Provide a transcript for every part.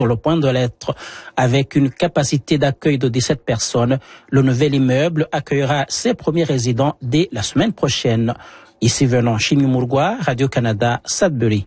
sur le point de l'être. Avec une capacité d'accueil de 17 personnes, le nouvel immeuble accueillera ses premiers résidents dès la semaine prochaine. Ici venant Chimie Mourgoua, Radio-Canada, Sudbury.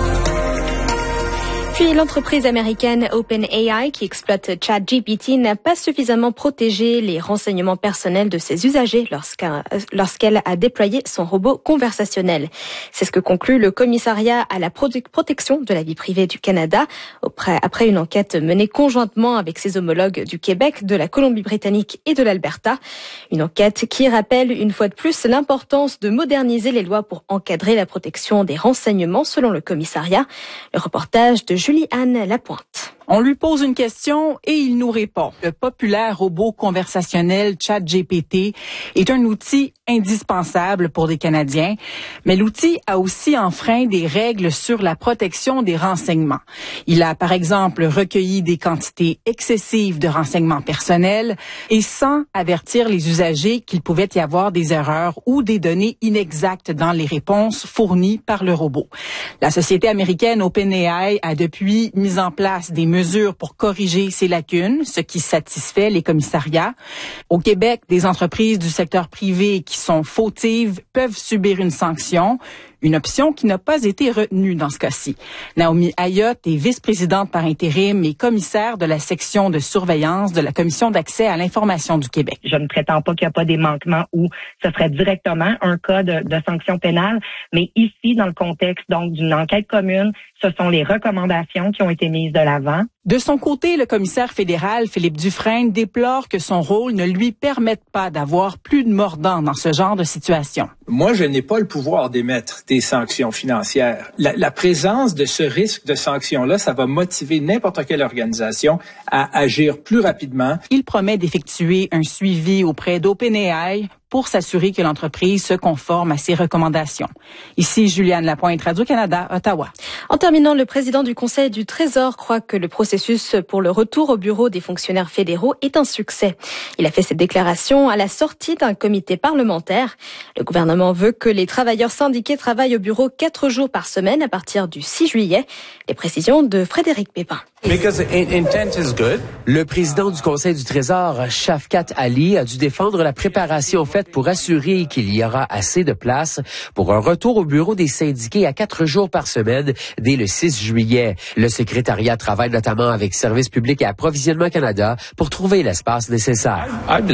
Puis l'entreprise américaine OpenAI qui exploite ChatGPT n'a pas suffisamment protégé les renseignements personnels de ses usagers lorsqu'elle a déployé son robot conversationnel. C'est ce que conclut le commissariat à la protection de la vie privée du Canada après une enquête menée conjointement avec ses homologues du Québec, de la Colombie-Britannique et de l'Alberta. Une enquête qui rappelle une fois de plus l'importance de moderniser les lois pour encadrer la protection des renseignements selon le commissariat. Le reportage de Julie-Anne Lapointe. On lui pose une question et il nous répond. Le populaire robot conversationnel ChatGPT est un outil indispensable pour des Canadiens, mais l'outil a aussi enfreint des règles sur la protection des renseignements. Il a, par exemple, recueilli des quantités excessives de renseignements personnels et sans avertir les usagers qu'il pouvait y avoir des erreurs ou des données inexactes dans les réponses fournies par le robot. La société américaine OpenAI a depuis mis en place des mesures pour corriger ces lacunes, ce qui satisfait les commissariats. Au Québec, des entreprises du secteur privé qui sont fautives peuvent subir une sanction, une option qui n'a pas été retenue dans ce cas-ci. Naomi Ayotte est vice-présidente par intérim et commissaire de la section de surveillance de la Commission d'accès à l'information du Québec. Je ne prétends pas qu'il n'y a pas des manquements où ce serait directement un cas de sanction pénale, mais ici, dans le contexte donc d'une enquête commune, ce sont les recommandations qui ont été mises de l'avant. De son côté, le commissaire fédéral Philippe Dufresne déplore que son rôle ne lui permette pas d'avoir plus de mordant dans ce genre de situation. Moi, je n'ai pas le pouvoir d'émettre des sanctions financières. La présence de ce risque de sanction-là, ça va motiver n'importe quelle organisation à agir plus rapidement. Il promet d'effectuer un suivi auprès d'OpenAI pour s'assurer que l'entreprise se conforme à ses recommandations. Ici, Juliane Lapointe, Radio-Canada, Ottawa. En terminant, le président du Conseil du Trésor croit que le processus pour le retour au bureau des fonctionnaires fédéraux est un succès. Il a fait cette déclaration à la sortie d'un comité parlementaire. Le gouvernement veut que les travailleurs syndiqués travaillent au bureau 4 jours par semaine à partir du 6 juillet. Les précisions de Frédéric Pépin. Le président du Conseil du Trésor, Shafkat Ali, a dû défendre la préparation faite pour assurer qu'il y aura assez de place pour un retour au bureau des syndiqués à 4 jours par semaine dès le 6 juillet. Le secrétariat travaille notamment avec Services publics et Approvisionnement Canada pour trouver l'espace nécessaire.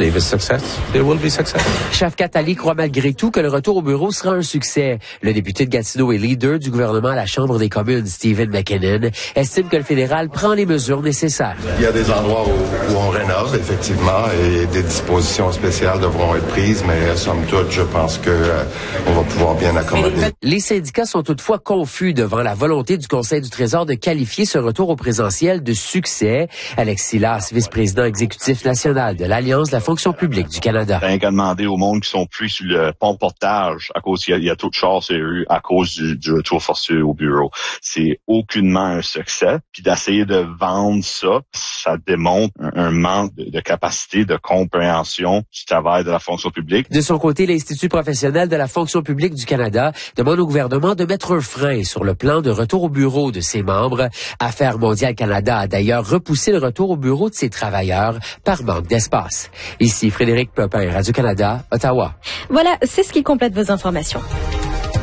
Shafkat Ali croit malgré tout que le retour au bureau sera un succès. Le député de Gatineau et leader du gouvernement à la Chambre des communes, Stephen McKinnon, estime que le fédéral prend les mesures nécessaires. Il y a des endroits où on rénove, effectivement, et des dispositions spéciales devront être prises, mais somme toute, je pense qu'on va pouvoir bien accommoder. Les syndicats sont toutefois confus devant la volonté du Conseil du Trésor de qualifier ce retour au présentiel de succès. Alex Silas, vice-président exécutif national de l'Alliance de la fonction publique du Canada. Rien qu'à demander au monde qui sont plus sur le pont de portage à cause qu'il y a trop de chars sur les rues à cause du retour forcé au bureau. C'est aucunement un succès. Puis d'essayer de vendre ça, ça démontre un manque de capacité, de compréhension du travail de la fonction publique. De son côté, l'Institut professionnel de la fonction publique du Canada demande au gouvernement de mettre un frein sur le plan de retour au bureau de ses membres. Affaires mondiales Canada a d'ailleurs repoussé le retour au bureau de ses travailleurs par manque d'espace. Ici Frédéric Pépin, Radio-Canada, Ottawa. Voilà, c'est ce qui complète vos informations.